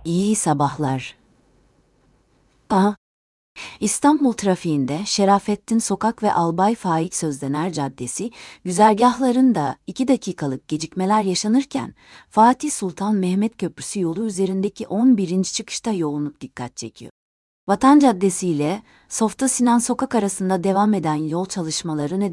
İyi sabahlar. İstanbul trafiğinde Şerafettin Sokak ve Albay Faik Sözdener Caddesi güzergahlarında 2 dakikalık gecikmeler yaşanırken Fatih Sultan Mehmet Köprüsü yolu üzerindeki 11. çıkışta yoğunluk dikkat çekiyor. Vatan Caddesi ile Softa Sinan Sokak arasında devam eden yol çalışmaları